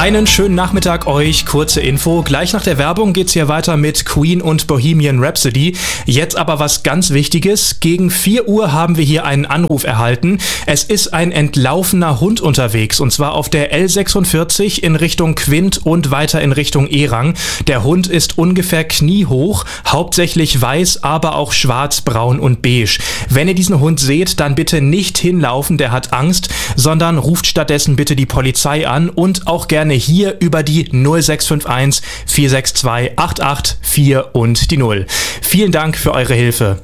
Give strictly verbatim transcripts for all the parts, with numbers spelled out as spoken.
Einen schönen Nachmittag euch, kurze Info. Gleich nach der Werbung geht's hier weiter mit Queen und Bohemian Rhapsody. Jetzt aber was ganz Wichtiges. Gegen vier Uhr haben wir hier einen Anruf erhalten. Es ist ein entlaufener Hund unterwegs und zwar auf der L sechsundvierzig in Richtung Quint und weiter in Richtung Erang. Der Hund ist ungefähr kniehoch, hauptsächlich weiß, aber auch schwarz, braun und beige. Wenn ihr diesen Hund seht, dann bitte nicht hinlaufen, der hat Angst, sondern ruft stattdessen bitte die Polizei an und auch gerne hier über die null sechs fünf eins vier sechs zwei acht acht vier und die null. Vielen Dank für eure Hilfe.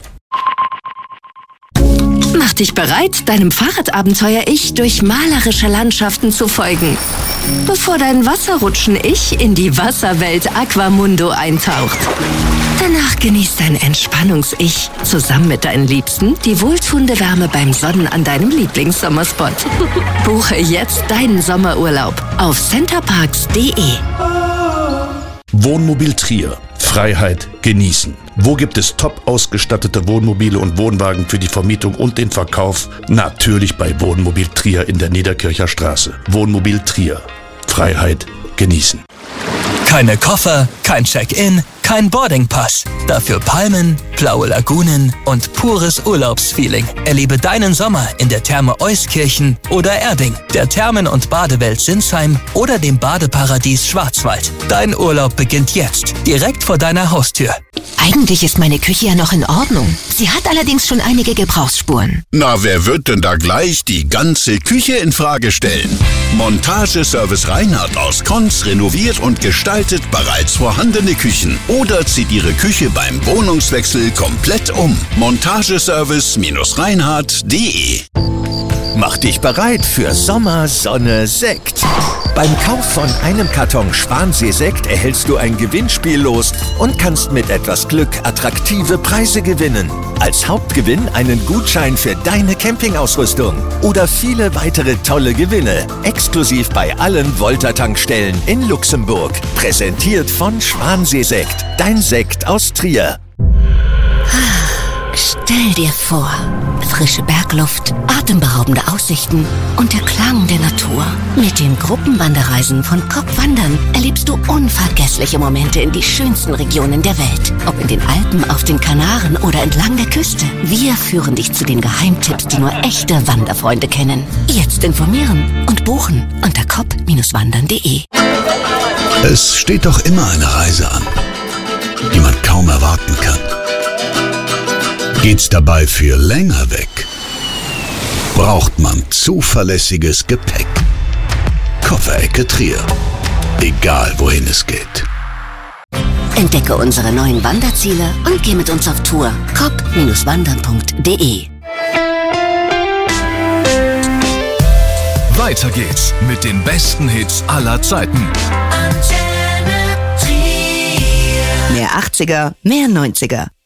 Mach dich bereit, deinem Fahrradabenteuer-Ich durch malerische Landschaften zu folgen, bevor dein Wasserrutschen-Ich in die Wasserwelt Aquamundo eintaucht. Danach genießt dein Entspannungs-Ich zusammen mit deinen Liebsten die wohltuende Wärme beim Sonnen an deinem Lieblingssommerspot. Buche jetzt deinen Sommerurlaub auf centerparks punkt de. Wohnmobil Trier. Freiheit genießen. Wo gibt es top ausgestattete Wohnmobile und Wohnwagen für die Vermietung und den Verkauf? Natürlich bei Wohnmobil Trier in der Niederkircher Straße. Wohnmobil Trier. Freiheit genießen. Keine Koffer, kein Check-in, kein Boardingpass. Dafür Palmen, blaue Lagunen und pures Urlaubsfeeling. Erlebe deinen Sommer in der Therme Euskirchen oder Erding, der Thermen- und Badewelt Sinsheim oder dem Badeparadies Schwarzwald. Dein Urlaub beginnt jetzt, direkt vor deiner Haustür. Eigentlich ist meine Küche ja noch in Ordnung. Sie hat allerdings schon einige Gebrauchsspuren. Na, wer wird denn da gleich die ganze Küche in Frage stellen? Montageservice Reinhardt aus Konz renoviert und gestaltet bereits vorhandene Küchen oder zieht Ihre Küche beim Wohnungswechsel komplett um. Montageservice Reinhardt punkt de. Mach dich bereit für Sommer, Sonne, Sekt. Beim Kauf von einem Karton Schwansee-Sekt erhältst du ein Gewinnspiel los und kannst mit etwas Glück attraktive Preise gewinnen. Als Hauptgewinn einen Gutschein für deine Campingausrüstung oder viele weitere tolle Gewinne. Exklusiv bei allen Volta-Tankstellen in Luxemburg. Präsentiert von Schwansee-Sekt. Dein Sekt aus Trier. Stell dir vor, frische Bergluft, atemberaubende Aussichten und der Klang der Natur. Mit den Gruppenwanderreisen von K O P Wandern erlebst du unvergessliche Momente in die schönsten Regionen der Welt. Ob in den Alpen, auf den Kanaren oder entlang der Küste. Wir führen dich zu den Geheimtipps, die nur echte Wanderfreunde kennen. Jetzt informieren und buchen unter kop Bindestrich wandern punkt de. Es steht doch immer eine Reise an, die man kaum erwarten kann. Geht's dabei für länger weg? Braucht man zuverlässiges Gepäck? Kofferecke Trier. Egal wohin es geht. Entdecke unsere neuen Wanderziele und geh mit uns auf Tour. kop Bindestrich wandern punkt de. Weiter geht's mit den besten Hits aller Zeiten. Mehr achtziger, mehr neunziger.